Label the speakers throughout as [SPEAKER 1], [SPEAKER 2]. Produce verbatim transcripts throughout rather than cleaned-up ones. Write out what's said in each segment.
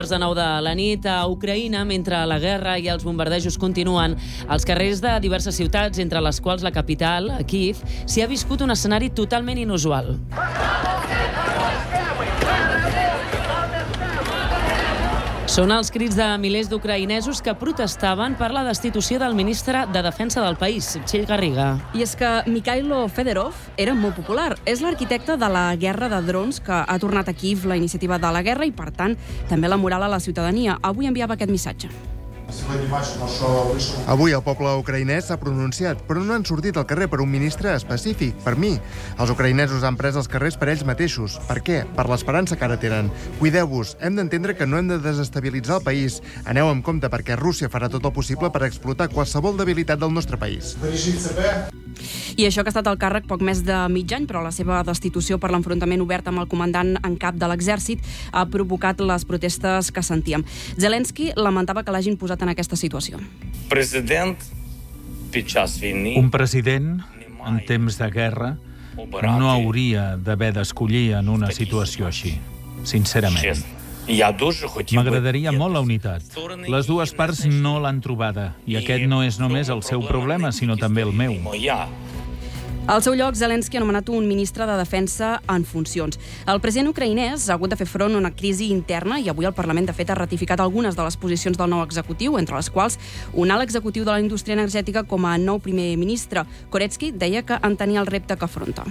[SPEAKER 1] de nou de la nit a Ucraïna, mentre la guerra i els bombardejos continuen, als carrers de diverses ciutats, entre les quals la capital, Kíev, s'hi ha viscut un escenari totalment inusual. Són els crits de milers d'ucraïnesos que protestaven per la destitució del ministre de Defensa del país, Txell Garriga.
[SPEAKER 2] I és que Mikhailo Fedorov era molt popular. És l'arquitecte de la guerra de drons que ha tornat a Kíev la iniciativa de la guerra i, per tant, també la moral a la ciutadania. Avui enviava aquest missatge.
[SPEAKER 3] Avui el poble ucraïnès s'ha pronunciat, però no han sortit al carrer per un ministre específic, per mi. Els ucraïnesos han pres els carrers per ells mateixos. Per què? Per l'esperança que ara tenen. Cuideu-vos, hem d'entendre que no hem de desestabilitzar el país. Aneu amb compte perquè Rússia farà tot el possible per explotar qualsevol debilitat del nostre país.
[SPEAKER 2] I això que ha estat al càrrec poc més de mig any, però la seva destitució per l'enfrontament obert amb el comandant en cap de l'exèrcit ha provocat les protestes que sentíem. Zelensky lamentava que l'hagin posat en aquesta situació.
[SPEAKER 4] Un president, en temps de guerra, no hauria d'haver d'escollir en una situació així, sincerament. M'agradaria molt la unitat. Les dues parts no l'han trobada, i aquest no és només el seu problema, sinó també el meu.
[SPEAKER 2] Al seu lloc, Zelensky ha nomenat un ministre de Defensa en funcions. El president ucraïnès ha hagut de fer front a una crisi interna i avui el Parlament, de fet, ha ratificat algunes de les posicions del nou executiu, entre les quals un alt executiu de la indústria energètica com a nou primer ministre. Koretsky deia que entenia el repte que afronta.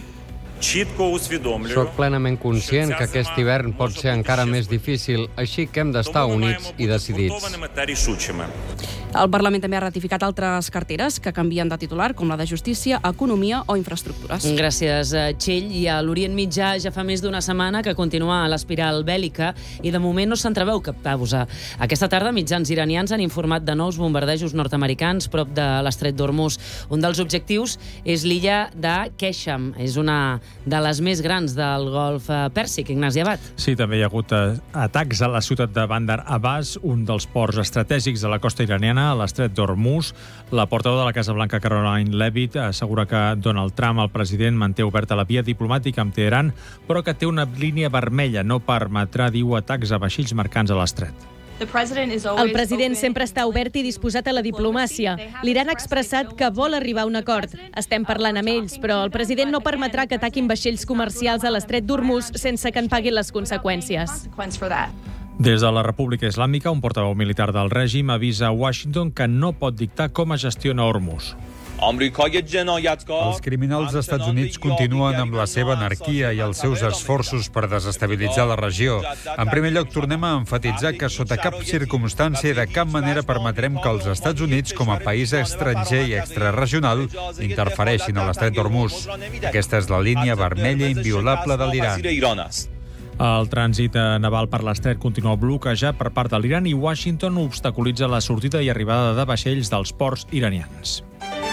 [SPEAKER 5] Soc plenament conscient que aquest hivern pot ser encara més difícil, així que hem d'estar units i decidits.
[SPEAKER 2] El Parlament també ha ratificat altres carteres que canvien de titular, com la de Justícia, Economia o Infraestructures.
[SPEAKER 1] Gràcies, Txell. I a l'Orient Mitjà ja fa més d'una setmana que continua l'espiral bèl·lica i de moment no s'entreveu cap pausa. Aquesta tarda, mitjans iranians han informat de nous bombardejos nord-americans prop de l'estret d'Hormuz. Un dels objectius és l'illa de Qeshm. És una de les més grans del golf Pèrsic. Ignasi Abad.
[SPEAKER 6] Sí, també hi ha hagut atacs a la ciutat de Bandar Abbas, un dels ports estratègics de la costa iraniana, a l'estret d'Hormuz. La portaveu de la Casa Blanca, Caroline Leavitt, assegura que Donald Trump, el president, manté oberta la via diplomàtica amb Teheran, però que té una línia vermella, no permetrà, diu, atacs a vaixells mercants a l'estret.
[SPEAKER 7] El president sempre està obert i disposat a la diplomàcia. L'Iran ha expressat que vol arribar a un acord. Estem parlant amb ells, però el president no permetrà que ataquin vaixells comercials a l'estret d'Hormuz sense que en paguin les conseqüències.
[SPEAKER 6] Des de la República Islàmica, un portaveu militar del règim avisa a Washington que no pot dictar com es gestiona Hormuz.
[SPEAKER 8] Els criminals dels Estats Units continuen amb la seva anarquia i els seus esforços per desestabilitzar la regió. En primer lloc, tornem a enfatitzar que sota cap circumstància i de cap manera permetrem que els Estats Units, com a país estranger i extraregional, interfereixin a l'estret d'Hormuz. Aquesta és la línia vermella inviolable de l'Iran.
[SPEAKER 6] El trànsit naval per l'estret continua bloquejat per part de l'Iran i Washington obstaculitza la sortida i arribada de vaixells dels ports iranians.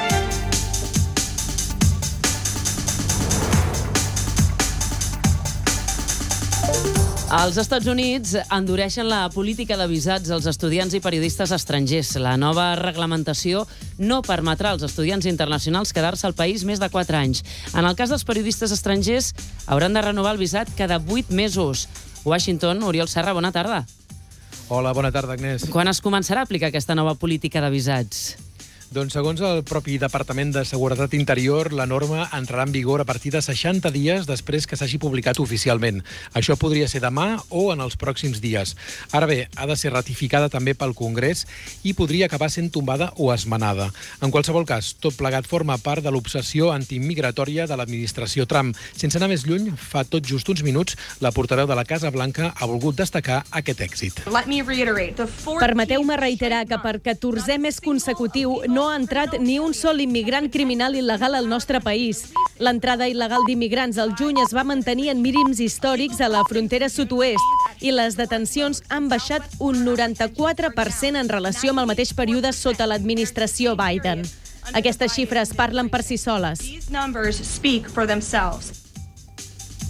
[SPEAKER 1] Els Estats Units endureixen la política de visats als estudiants i periodistes estrangers. La nova reglamentació no permetrà als estudiants internacionals quedar-se al país més de quatre anys. En el cas dels periodistes estrangers, hauran de renovar el visat cada vuit mesos. Washington, Oriol Serra, bona tarda.
[SPEAKER 9] Hola, bona tarda, Agnès.
[SPEAKER 1] Quan es començarà a aplicar aquesta nova política de visats?
[SPEAKER 9] Doncs segons el propi Departament de Seguretat Interior, la norma entrarà en vigor a partir de seixanta dies després que s'hagi publicat oficialment. Això podria ser demà o en els pròxims dies. Ara bé, ha de ser ratificada també pel Congrés i podria acabar sent tombada o esmenada. En qualsevol cas, tot plegat forma part de l'obsessió antimigratòria de l'administració Trump. Sense anar més lluny, fa tot just uns minuts, la portaveu de la Casa Blanca ha volgut destacar aquest èxit.
[SPEAKER 7] Permeteu-me reiterar que per catorzè mes consecutiu no ha entrat ni un sol immigrant criminal il·legal al nostre país. L'entrada il·legal d'immigrants al juny es va mantenir en mínims històrics a la frontera sud-oest i les detencions han baixat un noranta-quatre per cent en relació amb el mateix període sota l'administració Biden. Aquestes xifres parlen per si soles.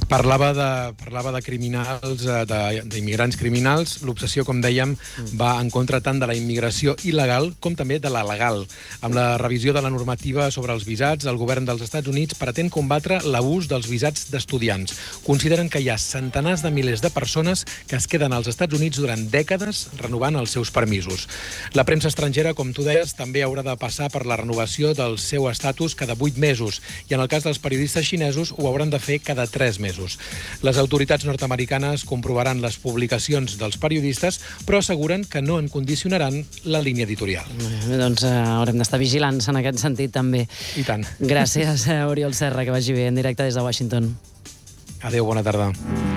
[SPEAKER 9] Parlava de, parlava de criminals, d'immigrants criminals. L'obsessió, com dèiem, va en contra tant de la immigració il·legal com també de la legal. Amb la revisió de la normativa sobre els visats, el govern dels Estats Units pretén combatre l'abús dels visats d'estudiants. Consideren que hi ha centenars de milers de persones que es queden als Estats Units durant dècades renovant els seus permisos. La premsa estrangera, com tu deies, també haurà de passar per la renovació del seu estatus cada vuit mesos i en el cas dels periodistes xinesos ho hauran de fer cada tres mesos. Les autoritats nord-americanes comprovaran les publicacions dels periodistes, però asseguren que no en condicionaran la línia editorial.
[SPEAKER 1] Eh, doncs eh, haurem d'estar vigilants en aquest sentit també.
[SPEAKER 9] I tant.
[SPEAKER 1] Gràcies, eh, Oriol Serra, que vagi bé en directe des de Washington.
[SPEAKER 9] Adéu, bona tarda.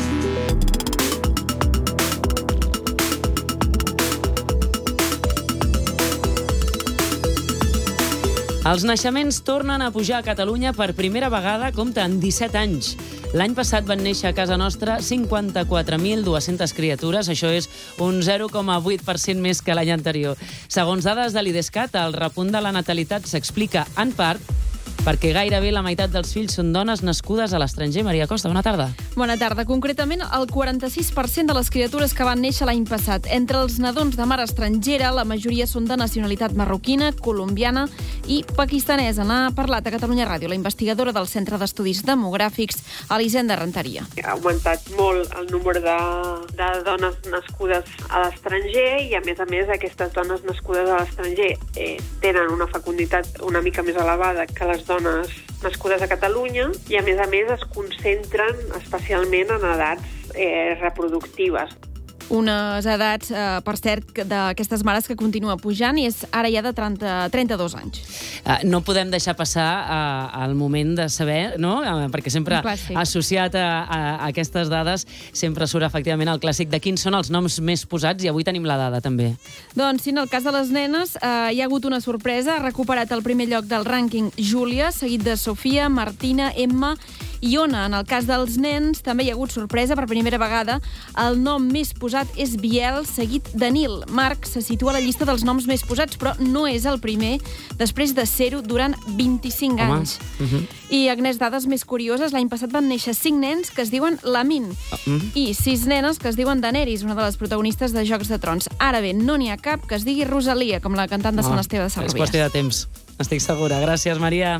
[SPEAKER 1] Els naixements tornen a pujar a Catalunya per primera vegada, compta, en disset anys. L'any passat van néixer a casa nostra cinquanta-quatre mil dues-centes criatures, això és un zero coma vuit per cent més que l'any anterior. Segons dades de l'IDESCAT, el repunt de la natalitat s'explica en part perquè gairebé la meitat dels fills són dones nascudes a l'estranger. Maria Costa, bona tarda.
[SPEAKER 10] Bona tarda. Concretament, el quaranta-sis per cent de les criatures que van néixer l'any passat. Entre els nadons de mare estrangera, la majoria són de nacionalitat marroquina, colombiana i pakistanesa. N'ha parlat a Catalunya Ràdio la investigadora del Centre d'Estudis Demogràfics, Elisenda Renteria.
[SPEAKER 11] Ha augmentat molt el número de, de dones nascudes a l'estranger i, a més a més, aquestes dones nascudes a l'estranger eh, tenen una fecunditat una mica més elevada que les dones nascudes a Catalunya i, a més a més, es concentren especialment en edats eh, reproductives.
[SPEAKER 10] Unes edats, eh, per cert, d'aquestes mares que continua pujant i és ara ja de trenta, trenta-dos anys.
[SPEAKER 1] Uh, no podem deixar passar uh, el moment de saber, no? Uh, perquè sempre associat a, a, a aquestes dades sempre surt efectivament el clàssic de quins són els noms més posats, i avui tenim la dada també.
[SPEAKER 10] Doncs sí, en el cas de les nenes eh, hi ha hagut una sorpresa. Ha recuperat el primer lloc del rànquing Júlia, seguit de Sofia, Martina, Emma i Ona. En el cas dels nens també hi ha hagut sorpresa. Per primera vegada el nom més posat és Biel, seguit de Nil. Marc se situa a la llista dels noms més posats, però no és el primer, després de ser-ho durant vint-i-cinc
[SPEAKER 1] Home.
[SPEAKER 10] anys.
[SPEAKER 1] Uh-huh.
[SPEAKER 10] I, Agnès, dades més curioses. L'any passat van néixer cinc nens que es diuen Lamin
[SPEAKER 1] uh-huh.
[SPEAKER 10] i sis nenes que es diuen Daenerys, una de les protagonistes de Jocs de Trons. Ara bé, no n'hi ha cap que es digui Rosalia, com la cantant de Sant Esteve de Sarrabias.
[SPEAKER 1] És qüestió de temps, estic segura. Gràcies, Maria.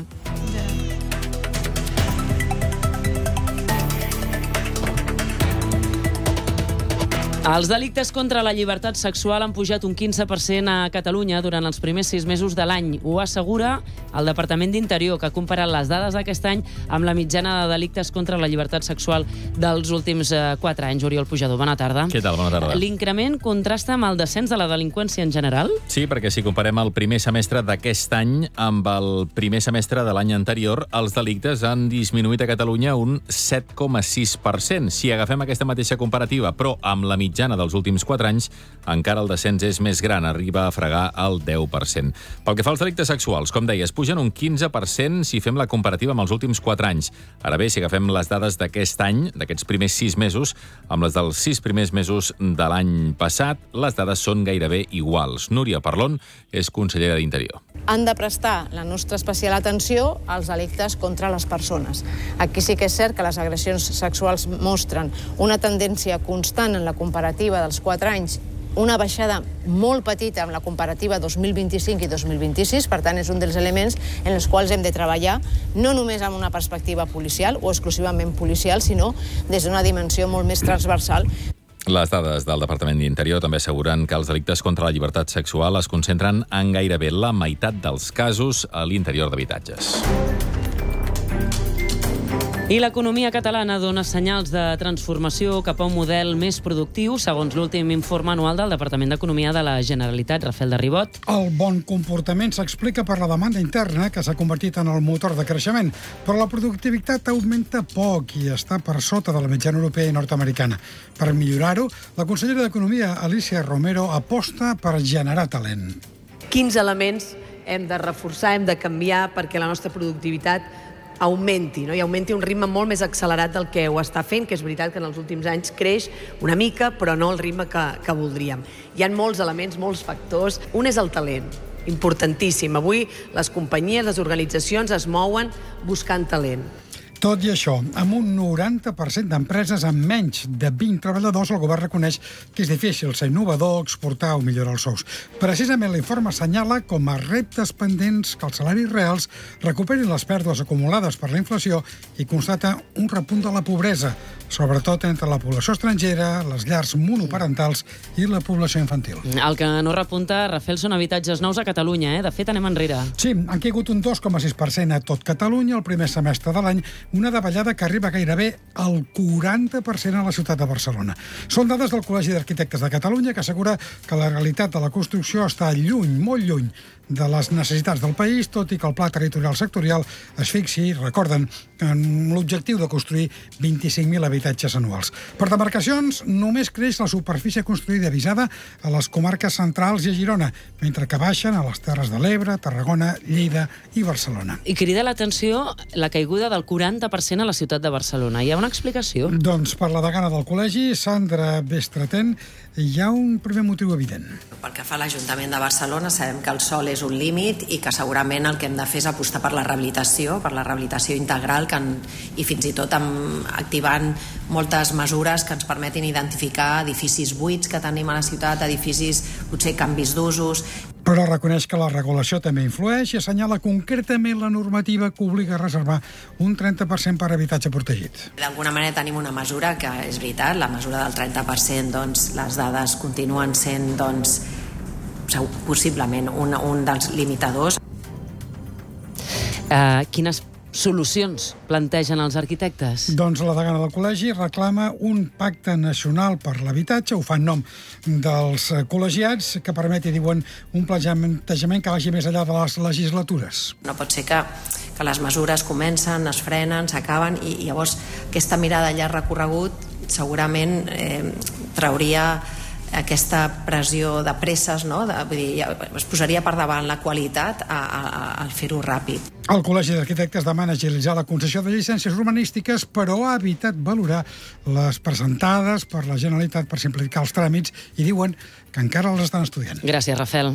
[SPEAKER 1] Els delictes contra la llibertat sexual han pujat un quinze per cent a Catalunya durant els primers sis mesos de l'any. Ho assegura el Departament d'Interior, que ha comparat les dades d'aquest any amb la mitjana de delictes contra la llibertat sexual dels últims quatre anys. Oriol Pujador, bona tarda.
[SPEAKER 12] Què tal? Bona tarda.
[SPEAKER 1] L'increment contrasta amb el descens de la delinqüència en general?
[SPEAKER 12] Sí, perquè si comparem el primer semestre d'aquest any amb el primer semestre de l'any anterior, els delictes han disminuït a Catalunya un set coma sis per cent. Si agafem aquesta mateixa comparativa, però amb la mitjana dels últims quatre anys, encara el descens és més gran, arriba a fregar el deu per cent. Pel que fa als delictes sexuals, com deies, pugen un quinze per cent si fem la comparativa amb els últims quatre anys. Ara bé, si agafem les dades d'aquest any, d'aquests primers sis mesos, amb les dels sis primers mesos de l'any passat, les dades són gairebé iguals. Núria Parlon és consellera d'Interior.
[SPEAKER 13] Han de prestar la nostra especial atenció als delictes contra les persones. Aquí sí que és cert que les agressions sexuals mostren una tendència constant en la comparativa dels quatre anys, una baixada molt petita amb la comparativa dos mil vint-i-cinc i dos mil vint-i-sis, per tant és un dels elements en els quals hem de treballar, no només amb una perspectiva policial o exclusivament policial, sinó des d'una dimensió molt més transversal.
[SPEAKER 12] Les dades del Departament d'Interior també asseguren que els delictes contra la llibertat sexual es concentren en gairebé la meitat dels casos a l'interior d'habitatges.
[SPEAKER 1] I l'economia catalana dona senyals de transformació cap a un model més productiu, segons l'últim informe anual del Departament d'Economia de la Generalitat. Rafael de Ribot.
[SPEAKER 14] El bon comportament s'explica per la demanda interna, que s'ha convertit en el motor de creixement, però la productivitat augmenta poc i està per sota de la mitjana europea i nord-americana. Per millorar-ho, la consellera d'Economia, Alicia Romero, aposta per generar talent.
[SPEAKER 15] Quins elements hem de reforçar, hem de canviar perquè la nostra productivitat augmenti, no? I augmenti un ritme molt més accelerat del que ho està fent, que és veritat que en els últims anys creix una mica, però no al ritme que, que voldríem. Hi ha molts elements, molts factors. Un és el talent, importantíssim. Avui les companyies, les organitzacions es mouen buscant talent.
[SPEAKER 14] Tot i això, amb un noranta per cent d'empreses amb menys de vint treballadors, el govern reconeix que és difícil ser innovador, exportar o millorar els sous. Precisament l'informe assenyala com a reptes pendents que els salaris reals recuperin les pèrdues acumulades per la inflació i constata un repunt de la pobresa, sobretot entre la població estrangera, les llars monoparentals i la població infantil.
[SPEAKER 1] El que no repunta, Rafael, són habitatges nous a Catalunya, eh? De fet, anem enrere.
[SPEAKER 14] Sí, han caigut un dos coma sis per cent a tot Catalunya el primer semestre de l'any, una davallada que arriba gairebé al quaranta per cent a la ciutat de Barcelona. Són dades del Col·legi d'Arquitectes de Catalunya, que assegura que la realitat de la construcció està lluny, molt lluny, de les necessitats del país, tot i que el Pla Territorial Sectorial es fixi, recorden, en l'objectiu de construir vint-i-cinc mil habitatges anuals. Per demarcacions, només creix la superfície construïda avisada a les comarques centrals i a Girona, mentre que baixen a les Terres de l'Ebre, Tarragona, Lleida i Barcelona.
[SPEAKER 1] I crida l'atenció la caiguda del quaranta per cent a la ciutat de Barcelona. Hi ha una explicació?
[SPEAKER 14] Doncs per la degana del col·legi, Sandra Bestratén, hi ha un primer motiu evident.
[SPEAKER 16] Pel que fa a l'Ajuntament de Barcelona, sabem que el sòl és un límit i que segurament el que hem de fer és apostar per la rehabilitació, per la rehabilitació integral que en, i fins i tot amb, activant moltes mesures que ens permetin identificar edificis buits que tenim a la ciutat, edificis, potser canvis d'usos.
[SPEAKER 14] Però reconeix que la regulació també influeix i assenyala concretament la normativa que obliga a reservar un trenta per cent per habitatge protegit.
[SPEAKER 16] D'alguna manera tenim una mesura que és veritat, la mesura del trenta per cent, doncs, les dades continuen sent, doncs, possiblement un, un dels limitadors.
[SPEAKER 1] Uh, quines solucions plantegen els arquitectes?
[SPEAKER 14] Doncs la degana del col·legi reclama un pacte nacional per l'habitatge, ho fa en nom dels col·legiats, que permeti, diuen, un plantejament que vagi més enllà de les legislatures.
[SPEAKER 16] No pot ser que, que les mesures comencen, es frenen, s'acaben, i, i llavors aquesta mirada a llarg recorregut segurament eh, trauria aquesta pressió de presses, no? De, vull dir, es posaria per davant la qualitat a, a, a fer-ho ràpid.
[SPEAKER 14] El Col·legi d'Arquitectes demana agilitzar la concessió de llicències urbanístiques, però ha evitat valorar les presentades per la Generalitat per simplificar els tràmits i diuen que encara els estan estudiant.
[SPEAKER 1] Gràcies, Rafael.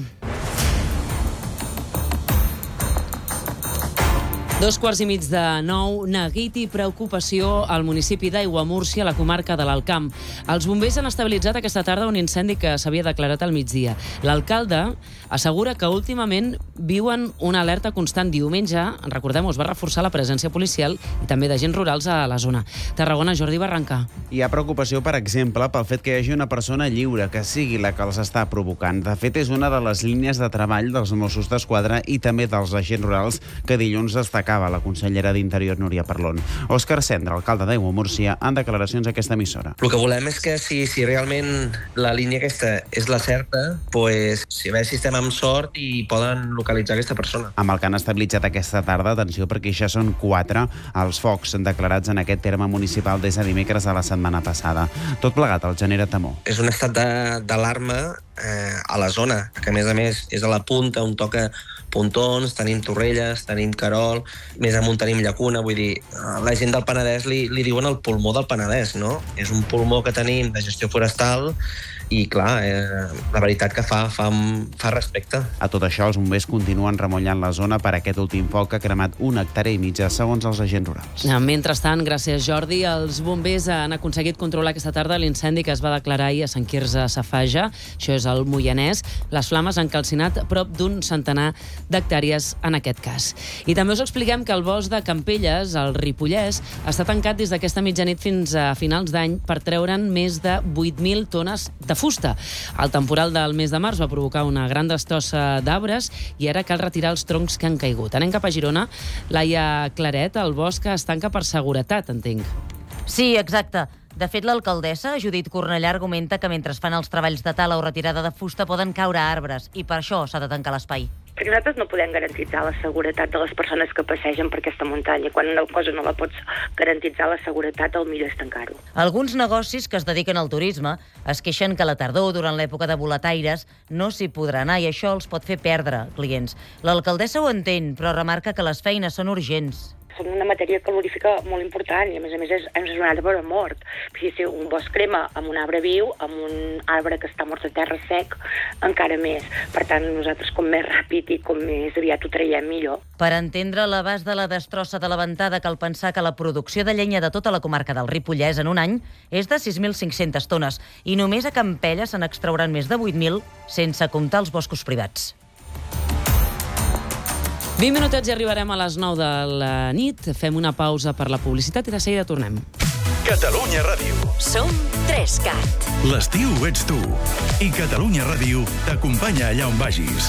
[SPEAKER 1] Dos quarts i mig de nou, neguit i preocupació al municipi d'Aiguamúrcia, a la comarca de l'Alt Camp. Els bombers han estabilitzat aquesta tarda un incendi que s'havia declarat al migdia. L'alcalde assegura que últimament viuen una alerta constant. Diumenge, recordem-ho, es va reforçar la presència policial i també d'agents rurals a la zona. Tarragona, Jordi Barranca.
[SPEAKER 17] Hi ha preocupació, per exemple, pel fet que hi hagi una persona lliure, que sigui la que els està provocant. De fet, és una de les línies de treball dels Mossos d'Esquadra i també dels agents rurals que dilluns destacava la consellera d'Interior, Núria Parlon. Òscar Cendra, alcalde d'Aiguamúrcia, en declaracions a aquesta emissora.
[SPEAKER 18] El que volem és que si, si realment la línia aquesta és la certa, pues, si a veure si estem amb sort i poden localitzar aquesta persona.
[SPEAKER 17] Amb el que han estabilitzat aquesta tarda, atenció, perquè ja són quatre els focs declarats en aquest terme municipal des de dimecres de la setmana passada. Tot plegat el genera temor.
[SPEAKER 18] És un estat d'alarma eh, a la zona, que a més a més és a la punta, on toca Pontons, tenim Torrelles, tenim Querol, més amunt tenim Llacuna, vull dir, la gent del Penedès li, li diuen el pulmó del Penedès, no? És un pulmó que tenim de gestió forestal i, clar, eh, la veritat que fa, fa, fa respecte.
[SPEAKER 17] A tot això, els bombers continuen remollant la zona per aquest últim foc que ha cremat una hectàrea i mitja, segons els agents rurals.
[SPEAKER 1] Mentrestant, gràcies, Jordi, els bombers han aconseguit controlar aquesta tarda l'incendi que es va declarar ahir a Sant Quirze Safaja, això és el Moianès. Les flames han calcinat prop d'un centenar d'hectàrees en aquest cas. I també us expliquem que el bosc de Campelles, al Ripollès, està tancat des d'aquesta mitjanit fins a finals d'any per treure'n més de vuit mil tones de fusta. El temporal del mes de març va provocar una gran destrossa d'arbres i ara cal retirar els troncs que han caigut. Anem cap a Girona. Laia Claret, el bosc es tanca per seguretat, entenc.
[SPEAKER 19] Sí, exacte. De fet, l'alcaldessa, Judit Cornellà, argumenta que mentre fan els treballs de tala o retirada de fusta poden caure arbres i per això s'ha de tancar l'espai.
[SPEAKER 20] Perquè nosaltres no podem garantitzar la seguretat de les persones que passegen per aquesta muntanya. Quan una cosa no la pots garantitzar la seguretat, el millor és tancar-ho.
[SPEAKER 19] Alguns negocis que es dediquen al turisme es queixen que a la tardor, durant l'època de boletaires, no s'hi podrà anar i això els pot fer perdre clients. L'alcaldessa ho entén, però remarca que les feines són urgents.
[SPEAKER 20] són una matèria calorífica molt important i, a més a més, és, és un arbre mort. Si, si un bosc crema amb un arbre viu, amb un arbre que està mort a terra sec, encara més. Per tant, nosaltres com més ràpid i com més aviat ho traiem, millor.
[SPEAKER 19] Per entendre l'abast de la destrossa de la ventada, cal pensar que la producció de llenya de tota la comarca del Ripollès en un any és de sis mil cinc-centes tones i només a Campella se n'extrauran més de vuit mil, sense comptar els boscos privats.
[SPEAKER 1] vint minutets i arribarem a les nou de la nit. Fem una pausa per la publicitat i de seguida tornem.
[SPEAKER 21] Catalunya Ràdio.
[SPEAKER 22] Som Trescat.
[SPEAKER 21] L'estiu ets tu. I Catalunya Ràdio t'acompanya allà on vagis.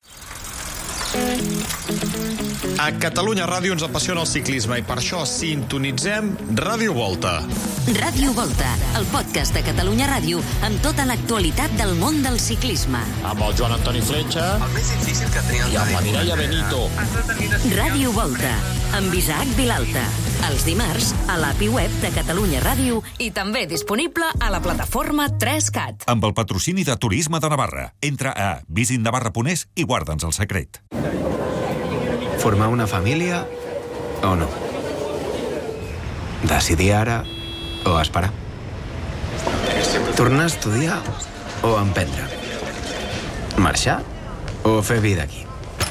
[SPEAKER 23] A Catalunya Ràdio ens apassiona el ciclisme i per això sintonitzem Ràdio Volta.
[SPEAKER 22] Ràdio Volta, el podcast de Catalunya Ràdio amb tota l'actualitat del món del ciclisme.
[SPEAKER 23] Amb el Joan Antoni Fletxa. El més difícil que tenia el I amb la Mireia Benito.
[SPEAKER 22] Ràdio Volta, amb Isaac Vilalta. Els dimarts, a l'A P I web de Catalunya Ràdio i també disponible a la plataforma Trescat.
[SPEAKER 21] Amb el patrocini de Turisme de Navarra. Entra a visit navarra punt es i guarda'ns el secret.
[SPEAKER 24] Formar una família o no? Decidir ara o esperar? Tornar a estudiar o emprendre? Marxar o fer vida aquí?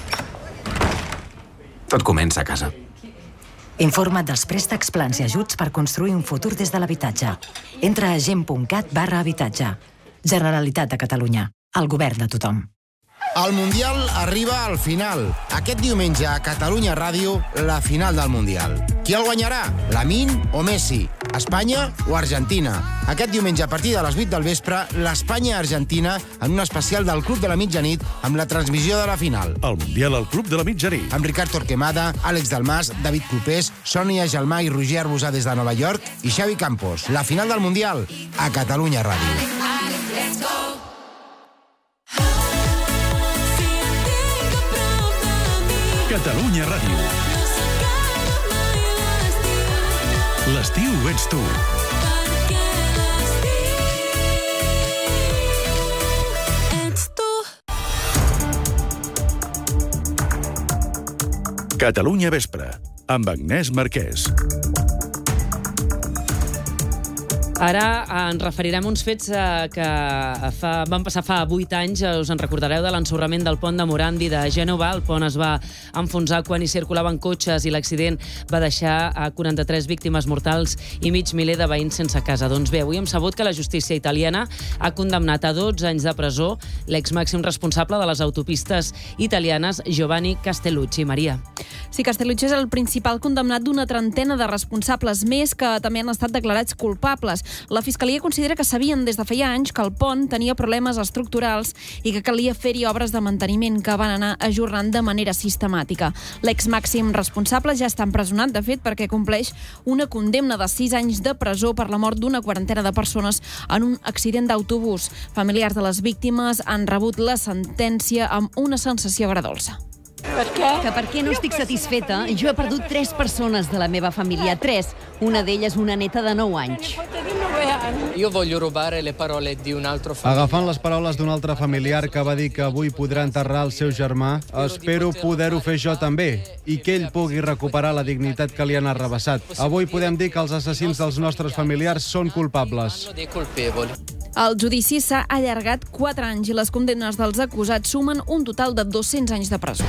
[SPEAKER 24] Tot comença a casa.
[SPEAKER 22] Informa't dels préstecs, plans i ajuts per construir un futur des de l'habitatge. Entra a gent.cat barra habitatge. Generalitat de Catalunya. El govern de tothom.
[SPEAKER 25] El Mundial arriba al final. Aquest diumenge a Catalunya Ràdio, la final del Mundial. Qui el guanyarà? Lamine o Messi? Espanya o Argentina? Aquest diumenge a partir de les vuit del vespre, l'Espanya-Argentina en un especial del Club de la Mitjanit amb la transmissió de la final.
[SPEAKER 21] El Mundial al Club de la Mitjanit.
[SPEAKER 25] Amb Ricard Torquemada, Àlex Dalmas, David Clopés, Sònia Gelmà i Roger Arbusà des de Nova York i Xavi Campos. La final del Mundial a Catalunya Ràdio.
[SPEAKER 21] Catalunya Ràdio. L'estiu ets tu. Catalunya Vespre, amb Agnès Marquès.
[SPEAKER 1] Ara ens referirem a uns fets eh, que fa, van passar fa vuit anys. Us en recordareu de l'ensorrament del pont de Morandi de Gènova. El pont es va enfonsar quan hi circulaven cotxes i l'accident va deixar a quaranta-tres víctimes mortals i mig miler de veïns sense casa. Doncs bé, avui hem sabut que la justícia italiana ha condemnat a dotze anys de presó l'ex-màxim responsable de les autopistes italianes, Giovanni Castellucci. Maria.
[SPEAKER 10] Sí, Castellucci és el principal condemnat d'una trentena de responsables més que també han estat declarats culpables. La Fiscalia considera que sabien des de feia anys que el pont tenia problemes estructurals i que calia fer-hi obres de manteniment que van anar ajornant de manera sistemàtica. L'ex-màxim responsable ja està empresonat, de fet, perquè compleix una condemna de sis anys de presó per la mort d'una quarantena de persones en un accident d'autobús. Familiars de les víctimes han rebut la sentència amb una sensació agradolça.
[SPEAKER 26] Per què? Que per què no estic satisfeta? Jo he perdut tres persones de la meva família, tres. Una d'elles una neta de nou anys.
[SPEAKER 27] Jo voglio rubare le parole di un altro familiar.
[SPEAKER 28] Agafant les paraules d'un altre familiar que va dir que avui podrà enterrar el seu germà, espero poder-ho fer jo també i que ell pugui recuperar la dignitat que li han arrabassat. Avui podem dir que els assassins dels nostres familiars són culpables.
[SPEAKER 10] El judici s'ha allargat quatre anys i les condemnes dels acusats sumen un total de dos-cents anys de presó.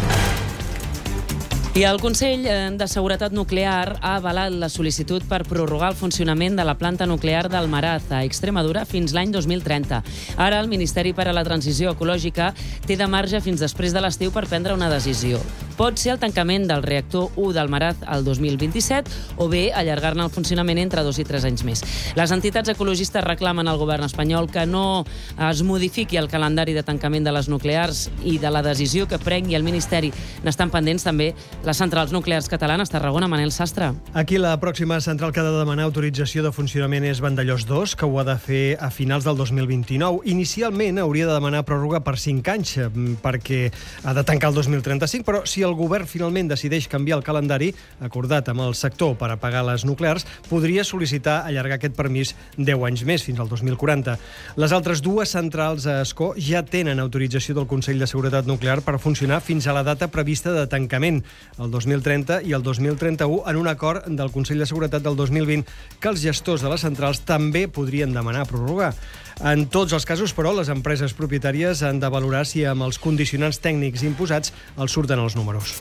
[SPEAKER 1] I el Consell de Seguretat Nuclear ha avalat la sol·licitud per prorrogar el funcionament de la planta nuclear d'Almaraz a Extremadura fins l'any dos mil trenta. Ara el Ministeri per a la Transició Ecològica té de marge fins després de l'estiu per prendre una decisió. Pot ser el tancament del reactor u d'Almaraz al dos mil vint-i-set o bé allargar-ne el funcionament entre dos i tres anys més. Les entitats ecologistes reclamen al govern espanyol que no es modifiqui el calendari de tancament de les nuclears i de la decisió que prengui el Ministeri. N'estan pendents també les centrals nuclears catalanes. Tarragona, Manel Sastre.
[SPEAKER 29] Aquí la pròxima central que ha de demanar autorització de funcionament és Vandellòs dos, que ho ha de fer a finals del dos mil vint-i-nou. Inicialment hauria de demanar pròrroga per cinc anys, perquè ha de tancar el dos mil trenta-cinc, però si el govern finalment decideix canviar el calendari acordat amb el sector per apagar les nuclears, podria sol·licitar allargar aquest permís deu anys més, fins al dos mil quaranta. Les altres dues centrals a Ascó ja tenen autorització del Consell de Seguretat Nuclear per funcionar fins a la data prevista de tancament. el dos mil trenta i el dos mil trenta-u en un acord del Consell de Seguretat del dos mil vint que els gestors de les centrals també podrien demanar prorrogar. En tots els casos, però, les empreses propietàries han de valorar si amb els condicionants tècnics imposats els surten els números.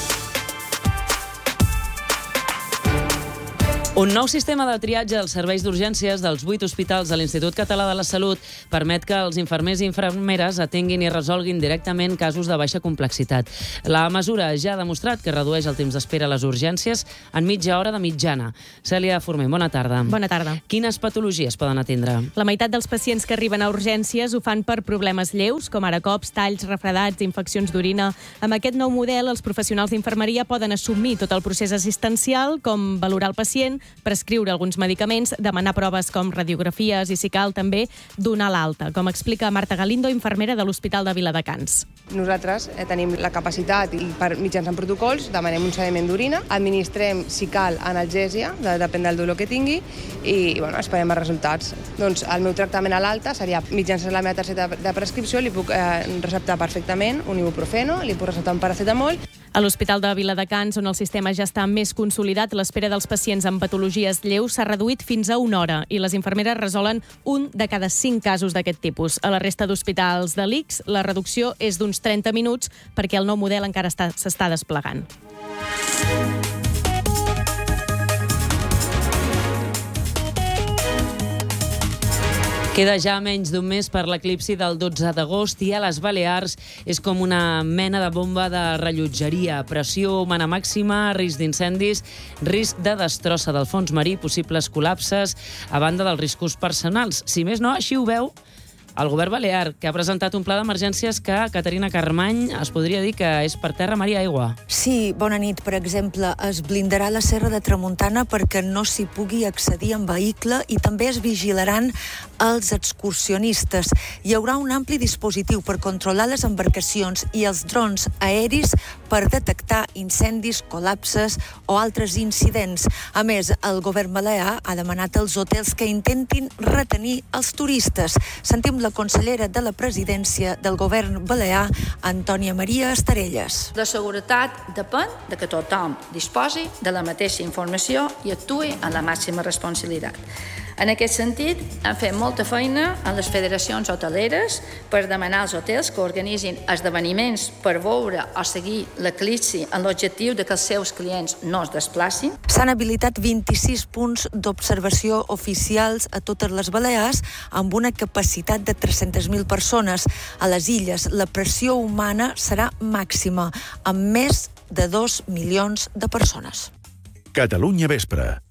[SPEAKER 1] Un nou sistema de triatge als serveis d'urgències dels vuit hospitals de l'Institut Català de la Salut permet que els infermers i infermeres atenguin i resolguin directament casos de baixa complexitat. La mesura ja ha demostrat que redueix el temps d'espera a les urgències en mitja hora de mitjana. Cèlia Forment, bona tarda.
[SPEAKER 2] Bona tarda.
[SPEAKER 1] Quines patologies poden atendre?
[SPEAKER 2] La meitat dels pacients que arriben a urgències ho fan per problemes lleus, com ara cops, talls, refredats, infeccions d'orina. Amb aquest nou model, els professionals d'infermeria poden assumir tot el procés assistencial, com valorar el pacient, prescriure alguns medicaments, demanar proves com radiografies i, si cal, també donar l'alta, com explica Marta Galindo, infermera de l'Hospital de Viladecans.
[SPEAKER 3] Nosaltres eh, tenim la capacitat i per mitjançant protocols demanem un sediment d'orina, administrem, si cal, analgèsia, de, depèn del dolor que tingui, i bueno, esperem els resultats. Doncs el meu tractament a l'alta seria mitjançant la meva targeta de prescripció, li puc eh, receptar perfectament un ibuprofeno, li puc receptar un paracetamol.
[SPEAKER 2] A l'Hospital de Viladecans, on el sistema ja està més consolidat, l'espera dels pacients amb patologies lleus s'ha reduït fins a una hora i les infermeres resolen un de cada cinc casos d'aquest tipus. A la resta d'hospitals de l'I C S, la reducció és d'uns trenta minuts perquè el nou model encara està, s'està desplegant.
[SPEAKER 1] Queda ja menys d'un mes per l'eclipsi del dotze d'agost i a les Balears és com una mena de bomba de rellotgeria. Pressió humana màxima, risc d'incendis, risc de destrossa del fons marí, possibles col·lapses, a banda dels riscos personals. Si més no, així ho veu el govern balear, que ha presentat un pla d'emergències que, Caterina Carmany, es podria dir que és per terra, mar i aigua.
[SPEAKER 4] Sí, bona nit. Per exemple, es blindarà la Serra de Tramuntana perquè no s'hi pugui accedir en vehicle i també es vigilaran els excursionistes. Hi haurà un ampli dispositiu per controlar les embarcacions i els drons aeris per detectar incendis, col·lapses o altres incidents. A més, el govern balear ha demanat als hotels que intentin retenir els turistes. Sentim la consellera de la presidència del govern balear, Antònia Maria Estarelles.
[SPEAKER 5] La seguretat depèn de que tothom disposi de la mateixa informació i actuï amb la màxima responsabilitat. En aquest sentit, hem fet molta feina a les federacions hoteleres per demanar als hotels que organitzin esdeveniments per veure o seguir l'eclipsi amb l'objectiu de que els seus clients no es desplacin.
[SPEAKER 4] S'han habilitat vint-i-sis punts d'observació oficials a totes les Balears amb una capacitat de tres-centes mil persones. A les illes, la pressió humana serà màxima, amb més de dos milions de persones.
[SPEAKER 6] Catalunya Vespre,